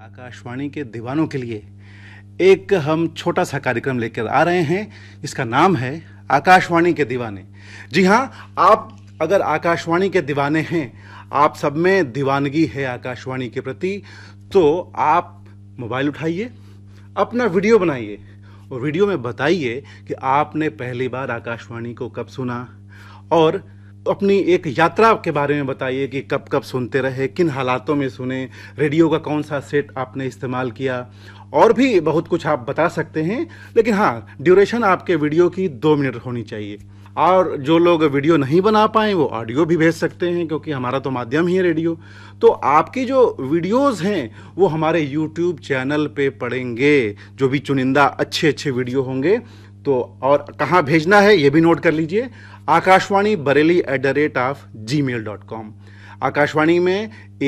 आकाशवाणी के दीवानों के लिए एक हम छोटा सा कार्यक्रम लेकर आ रहे हैं। इसका नाम है आकाशवाणी के दीवाने। जी हाँ, आप अगर आकाशवाणी के दीवाने हैं, आप सब में दीवानगी है आकाशवाणी के प्रति, तो आप मोबाइल उठाइए, अपना वीडियो बनाइए और वीडियो में बताइए कि आपने पहली बार आकाशवाणी को कब सुना, और अपनी एक यात्रा के बारे में बताइए कि कब कब सुनते रहे, किन हालातों में सुने, रेडियो का कौन सा सेट आपने इस्तेमाल किया, और भी बहुत कुछ आप बता सकते हैं। लेकिन हाँ, ड्यूरेशन आपके वीडियो की 2 मिनट होनी चाहिए। और जो लोग वीडियो नहीं बना पाए वो ऑडियो भी भेज सकते हैं, क्योंकि हमारा तो माध्यम ही है रेडियो। तो आपकी जो वीडियोस हैं वो हमारे यूट्यूब चैनल पे पड़ेंगे, जो भी चुनिंदा अच्छे अच्छे वीडियो होंगे। तो और कहाँ भेजना है ये भी नोट कर लीजिए, आकाशवाणी bareilly@gmail.com। आकाशवाणी में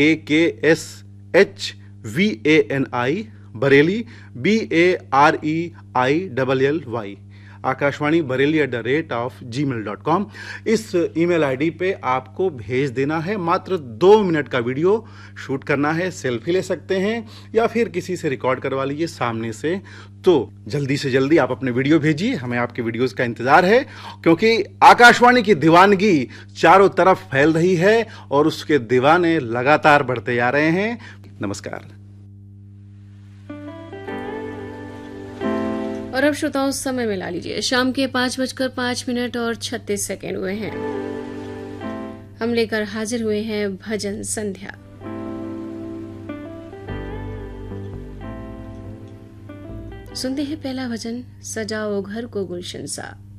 AKSHVANI Bareilly BAREILLY, Akashvani bareilly@gmail.com। इस ईमेल आईडी पे आपको भेज देना है। मात्र 2 मिनट का वीडियो शूट करना है। सेल्फी ले सकते हैं या फिर किसी से रिकॉर्ड करवा लीजिए सामने से। तो जल्दी से जल्दी आप अपने वीडियो भेजिए, हमें आपके वीडियोस का इंतजार है, क्योंकि आकाशवाणी की दीवानगी चारों तरफ फैल रही है और उसके दीवाने लगातार बढ़ते जा रहे हैं। नमस्कार। और अब श्रोताओं, समय मिला लीजिए, शाम के 5:05 और 36 सेकेंड हुए हैं। हम लेकर हाजिर हुए हैं भजन संध्या। सुनते हैं पहला भजन, सजाओ घर को गुलशन सा।